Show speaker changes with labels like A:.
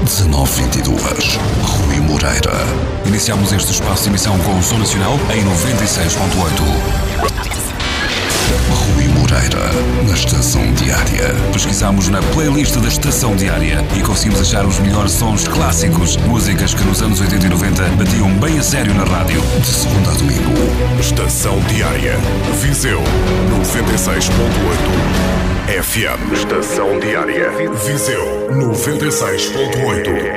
A: 1922. Rui Moreira.
B: Iniciamos este espaço de emissão com o Som Nacional em 96.8.
A: Rui Moreira, na Estação Diária.
B: Pesquisamos na playlist da Estação Diária e conseguimos achar os melhores sons clássicos, músicas que nos anos 80 e 90 batiam bem a sério na rádio.
A: De segunda a domingo.
C: Estação Diária. Viseu 96.8 FM. Estação Diária. Viseu 96.8